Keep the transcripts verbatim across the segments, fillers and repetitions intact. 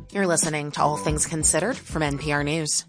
You're listening to All Things Considered from N P R News.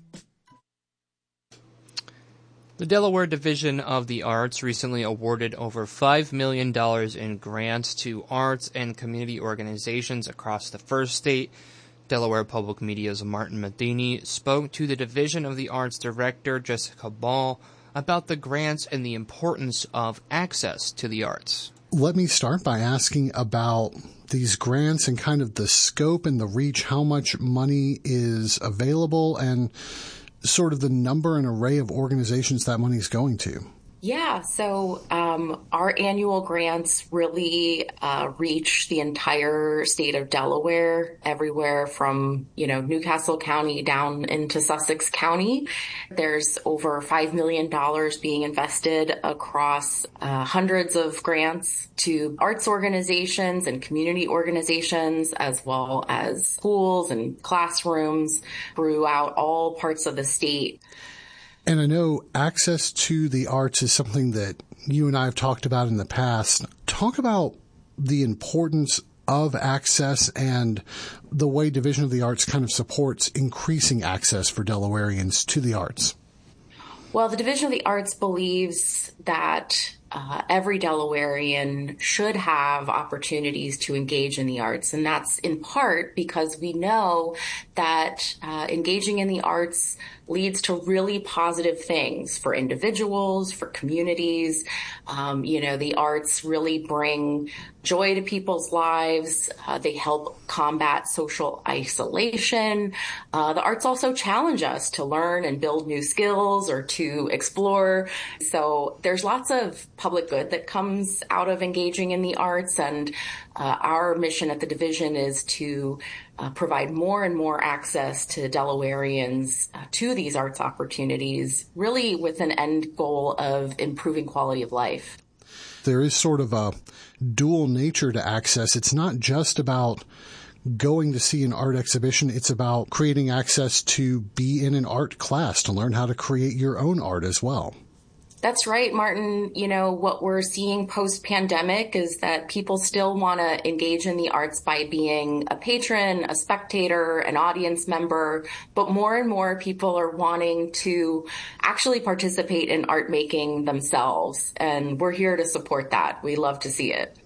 The Delaware Division of the Arts recently awarded over five million dollars in grants to arts and community organizations across the first state. Delaware Public Media's Martin Medini spoke to the Division of the Arts Director, Jessica Ball, about the grants and the importance of access to the arts. Let me start by asking about these grants and kind of the scope and the reach, how much money is available, and sort of the number and array of organizations that money is going to. Yeah, so um, our annual grants really uh, reach the entire state of Delaware, everywhere from, you know, Newcastle County down into Sussex County. There's over five million dollars being invested across uh, hundreds of grants to arts organizations and community organizations, as well as schools and classrooms throughout all parts of the state. And I know access to the arts is something that you and I have talked about in the past. Talk about the importance of access and the way Division of the Arts kind of supports increasing access for Delawareans to the arts. Well, the Division of the Arts believes that uh, every Delawarean should have opportunities to engage in the arts. And that's in part because we know that uh, engaging in the arts leads to really positive things for individuals, for communities. Um, you know, the arts really bring joy to people's lives. Uh, they help combat social isolation. Uh, the arts also challenge us to learn and build new skills or to explore. So there's lots of public good that comes out of engaging in the arts. And uh, our mission at the division is to Uh, provide more and more access to Delawareans uh, to these arts opportunities, really with an end goal of improving quality of life. There is sort of a dual nature to access. It's not just about going to see an art exhibition. It's about creating access to be in an art class, to learn how to create your own art as well. That's right, Martin. You know, what we're seeing post-pandemic is that people still want to engage in the arts by being a patron, a spectator, an audience member, but more and more people are wanting to actually participate in art making themselves, and we're here to support that. We love to see it.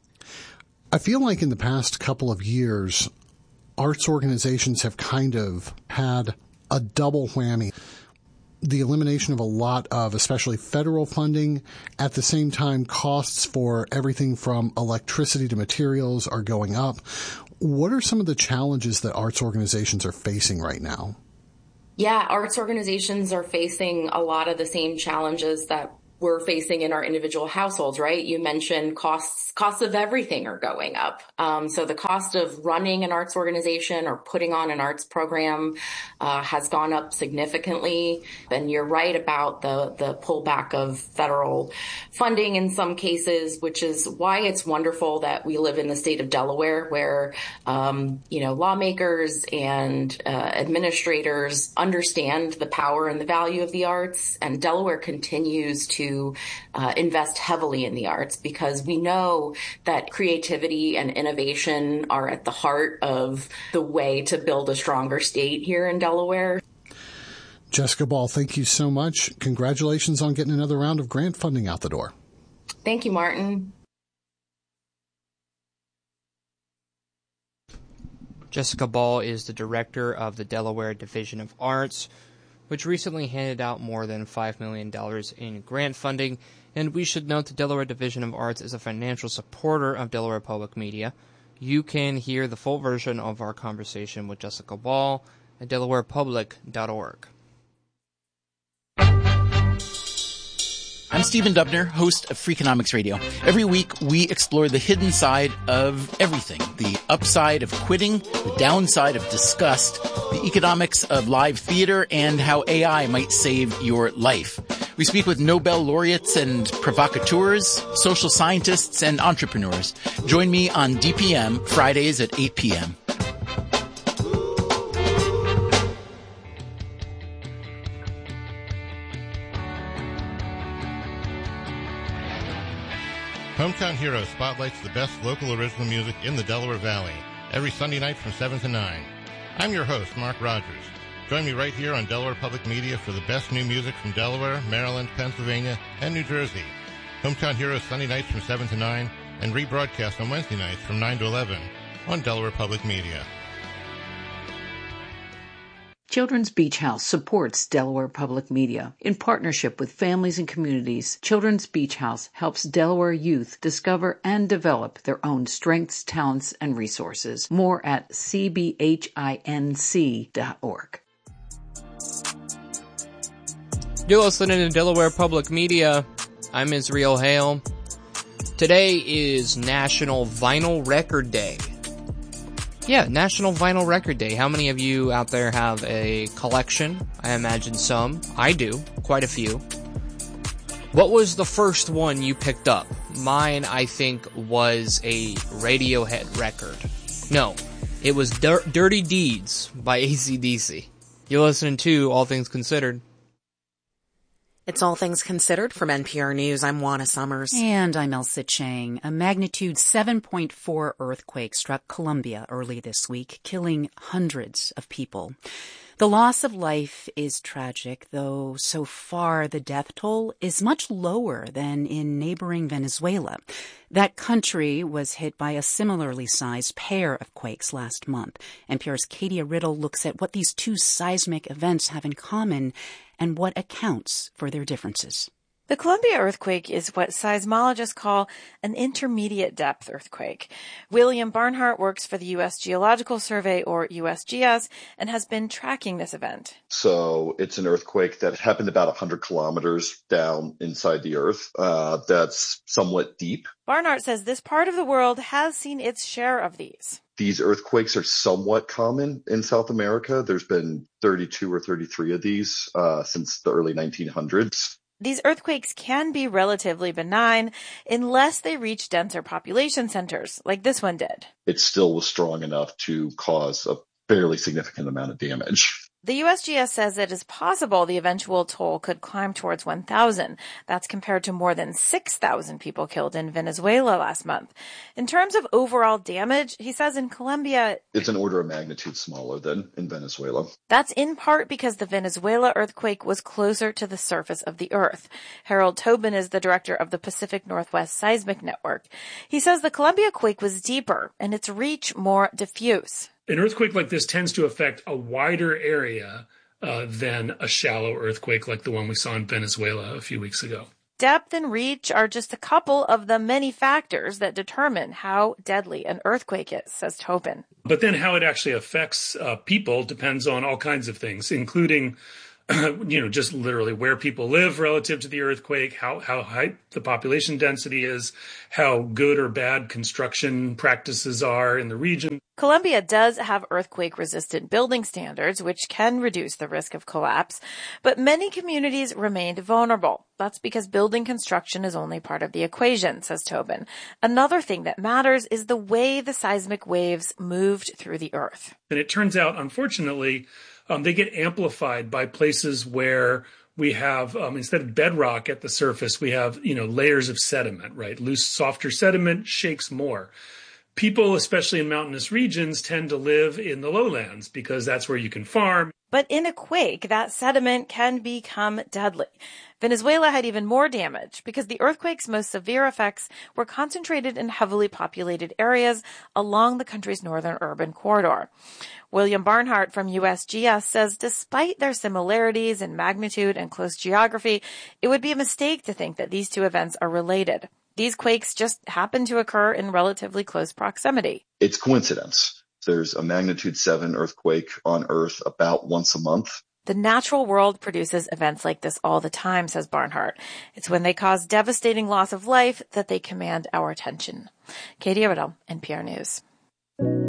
I feel like in the past couple of years, arts organizations have kind of had a double whammy. The elimination of a lot of especially federal funding. At the same time, costs for everything from electricity to materials are going up. What are some of the challenges that arts organizations are facing right now? Yeah, arts organizations are facing a lot of the same challenges that we're facing in our individual households, right? You mentioned costs, costs of everything are going up. Um, so the cost of running an arts organization or putting on an arts program uh, has gone up significantly. And you're right about the, the pullback of federal funding in some cases, which is why it's wonderful that we live in the state of Delaware where, um, you know, lawmakers and uh, administrators understand the power and the value of the arts. And Delaware continues to Uh, invest heavily in the arts because we know that creativity and innovation are at the heart of the way to build a stronger state here in Delaware. Jessica Ball, thank you so much. Congratulations on getting another round of grant funding out the door. Thank you, Martin. Jessica Ball is the director of the Delaware Division of Arts, which recently handed out more than five million dollars in grant funding. And we should note the Delaware Division of Arts is a financial supporter of Delaware Public Media. You can hear the full version of our conversation with Jessica Ball at delaware public dot org. I'm Stephen Dubner, host of Freakonomics Radio. Every week, we explore the hidden side of everything. The upside of quitting, the downside of disgust, the economics of live theater, and how A I might save your life. We speak with Nobel laureates and provocateurs, social scientists, and entrepreneurs. Join me on D P M, Fridays at eight p.m. Hometown Heroes spotlights the best local original music in the Delaware Valley every Sunday night from seven to nine. I'm your host, Mark Rogers. Join me right here on Delaware Public Media for the best new music from Delaware, Maryland, Pennsylvania, and New Jersey. Hometown Heroes Sunday nights from seven to nine, and rebroadcast on Wednesday nights from nine to eleven on Delaware Public Media. Children's Beach House supports Delaware Public Media. In partnership with families and communities, Children's Beach House helps Delaware youth discover and develop their own strengths, talents, and resources. More at c b h i n c dot org. You're listening to Delaware Public Media. I'm Israel Hale. Today is National Vinyl Record Day. Yeah, National Vinyl Record Day. How many of you out there have a collection? I imagine some. I do. Quite a few. What was the first one you picked up? Mine, I think, was a Radiohead record. No, it was Dir- Dirty Deeds by A C D C. You're listening to All Things Considered. It's All Things Considered from N P R News. I'm Juana Summers. And I'm Elsa Chang. A magnitude seven point four earthquake struck Colombia early this week, killing hundreds of people. The loss of life is tragic, though so far the death toll is much lower than in neighboring Venezuela. That country was hit by a similarly sized pair of quakes last month. N P R's Katia Riddle looks at what these two seismic events have in common and what accounts for their differences. The Colombia earthquake is what seismologists call an intermediate depth earthquake. William Barnhart works for the U S Geological Survey, or U S G S, and has been tracking this event. So it's an earthquake that happened about one hundred kilometers down inside the earth. Uh, that's somewhat deep. Barnhart says this part of the world has seen its share of these. These earthquakes are somewhat common in South America. There's been thirty-two or thirty-three of these uh, since the early nineteen hundreds. These earthquakes can be relatively benign unless they reach denser population centers, like this one did. It still was strong enough to cause a fairly significant amount of damage. The U S G S says it is possible the eventual toll could climb towards one thousand. That's compared to more than six thousand people killed in Venezuela last month. In terms of overall damage, he says in Colombia, it's an order of magnitude smaller than in Venezuela. That's in part because the Venezuela earthquake was closer to the surface of the earth. Harold Tobin is the director of the Pacific Northwest Seismic Network. He says the Colombia quake was deeper and its reach more diffuse. An earthquake like this tends to affect a wider area uh, than a shallow earthquake like the one we saw in Venezuela a few weeks ago. Depth and reach are just a couple of the many factors that determine how deadly an earthquake is, says Tobin. But then how it actually affects uh, people depends on all kinds of things, including you know, just literally where people live relative to the earthquake, how, how high the population density is, how good or bad construction practices are in the region. Colombia does have earthquake-resistant building standards, which can reduce the risk of collapse, but many communities remained vulnerable. That's because building construction is only part of the equation, says Tobin. Another thing that matters is the way the seismic waves moved through the earth. And it turns out, unfortunately, Um, they get amplified by places where we have, um, instead of bedrock at the surface, we have, you know, layers of sediment, right? Loose, softer sediment shakes more. People, especially in mountainous regions, tend to live in the lowlands because that's where you can farm. But in a quake, that sediment can become deadly. Venezuela had even more damage because the earthquake's most severe effects were concentrated in heavily populated areas along the country's northern urban corridor. William Barnhart from U S G S says despite their similarities in magnitude and close geography, it would be a mistake to think that these two events are related. These quakes just happen to occur in relatively close proximity. It's coincidence. There's a magnitude seven earthquake on Earth about once a month. The natural world produces events like this all the time, says Barnhart. It's when they cause devastating loss of life that they command our attention. Katie Riddle, N P R News.